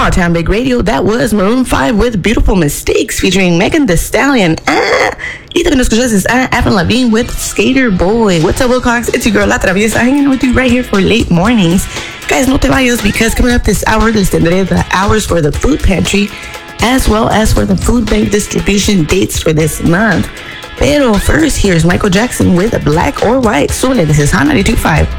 Small Town Big Radio. That was Maroon 5 with Beautiful Mistakes featuring Megan Thee Stallion. Y también escuchaste Avril Lavigne with Skater Boy. What's up, Wilcox? It's your girl, La Traviesa, hanging with you right here for late mornings. Guys, no te vayas, because coming up this hour, les tendré the hours for the food pantry, as well as for the food bank distribution dates for this month. Pero first, here's Michael Jackson with Black or White. Súbele, this is Hot 92.5.